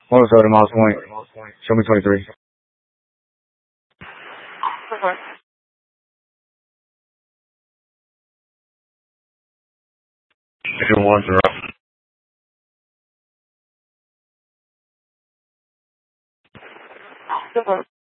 Also to Miles Point. Show me 23. If you want to.